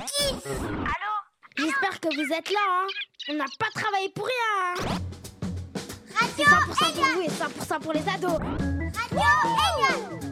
Kiss. Allô? J'espère que vous êtes là, hein. On n'a pas travaillé pour rien, hein. Radio C'est 100% pour Egan. vous et 100% pour les ados. Radio Egan.